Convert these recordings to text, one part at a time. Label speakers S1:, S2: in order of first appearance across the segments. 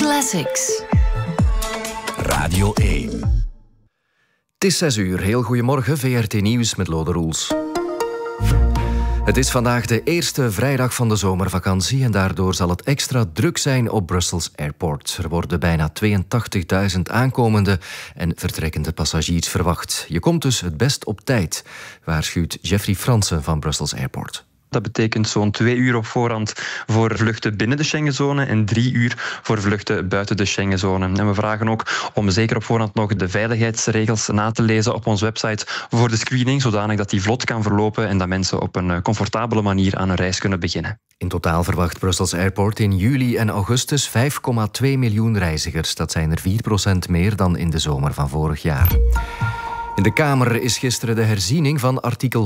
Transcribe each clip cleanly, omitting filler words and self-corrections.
S1: Classics.
S2: Radio 1.
S3: Het is 6 uur. Heel goedemorgen, VRT Nieuws met Lode Roels. Het is vandaag de eerste vrijdag van de zomervakantie en daardoor zal het extra druk zijn op Brussels Airport. Er worden bijna 82.000 aankomende en vertrekkende passagiers verwacht. Je komt dus het best op tijd, waarschuwt Jeffrey Fransen van Brussels Airport.
S4: Dat betekent zo'n 2 uur op voorhand voor vluchten binnen de Schengenzone en 3 uur voor vluchten buiten de Schengenzone. En we vragen ook om zeker op voorhand nog de veiligheidsregels na te lezen op onze website voor de screening, zodanig dat die vlot kan verlopen en dat mensen op een comfortabele manier aan een reis kunnen beginnen.
S3: In totaal verwacht Brussels Airport in juli en augustus 5,2 miljoen reizigers. Dat zijn er 4% meer dan in de zomer van vorig jaar. In de Kamer is gisteren de herziening van artikel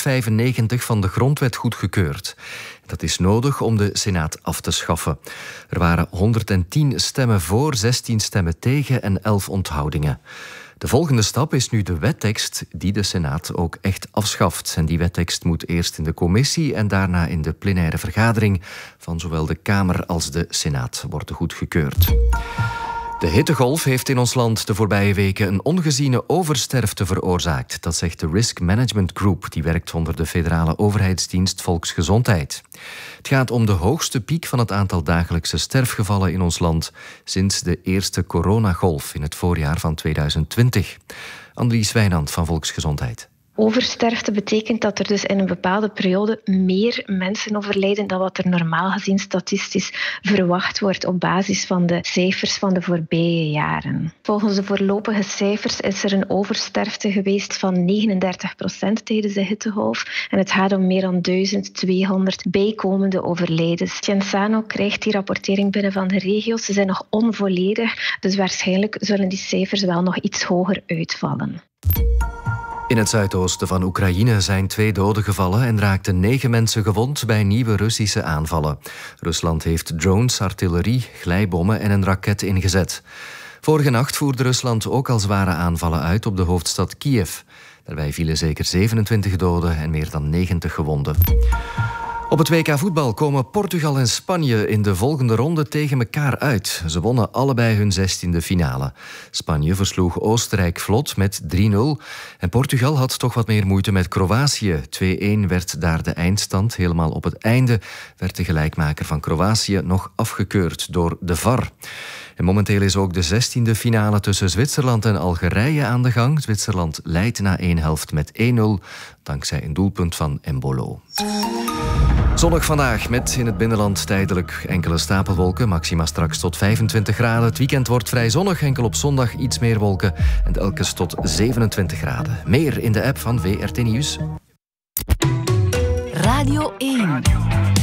S3: 195 van de Grondwet goedgekeurd. Dat is nodig om de Senaat af te schaffen. Er waren 110 stemmen voor, 16 stemmen tegen en 11 onthoudingen. De volgende stap is nu de wettekst die de Senaat ook echt afschaft. En die wettekst moet eerst in de commissie en daarna in de plenaire vergadering van zowel de Kamer als de Senaat worden goedgekeurd. De hittegolf heeft in ons land de voorbije weken een ongeziene oversterfte veroorzaakt. Dat zegt de Risk Management Group, die werkt onder de federale overheidsdienst Volksgezondheid. Het gaat om de hoogste piek van het aantal dagelijkse sterfgevallen in ons land sinds de eerste coronagolf in het voorjaar van 2020. Annelies Wijnand van Volksgezondheid.
S5: Oversterfte betekent dat er dus in een bepaalde periode meer mensen overlijden dan wat er normaal gezien statistisch verwacht wordt op basis van de cijfers van de voorbije jaren. Volgens de voorlopige cijfers is er een oversterfte geweest van 39% tijdens de hittegolf en het gaat om meer dan 1200 bijkomende overlijdens. Cienzano krijgt die rapportering binnen van de regio's. Ze zijn nog onvolledig, dus waarschijnlijk zullen die cijfers wel nog iets hoger uitvallen.
S3: In het zuidoosten van Oekraïne zijn 2 doden gevallen en raakten 9 mensen gewond bij nieuwe Russische aanvallen. Rusland heeft drones, artillerie, glijbommen en een raket ingezet. Vorige nacht voerde Rusland ook al zware aanvallen uit op de hoofdstad Kiev. Daarbij vielen zeker 27 doden en meer dan 90 gewonden. Op het WK voetbal komen Portugal en Spanje in de volgende ronde tegen elkaar uit. Ze wonnen allebei hun 16e finale. Spanje versloeg Oostenrijk vlot met 3-0. En Portugal had toch wat meer moeite met Kroatië. 2-1 werd daar de eindstand. Helemaal op het einde werd de gelijkmaker van Kroatië nog afgekeurd door de VAR. En momenteel is ook de 16e finale tussen Zwitserland en Algerije aan de gang. Zwitserland leidt na 1 helft met 1-0, dankzij een doelpunt van Embolo. Zonnig vandaag met in het binnenland tijdelijk enkele stapelwolken. Maxima straks tot 25 graden. Het weekend wordt vrij zonnig, enkel op zondag iets meer wolken. En telkens tot 27 graden. Meer in de app van VRT Nieuws.
S1: Radio 1.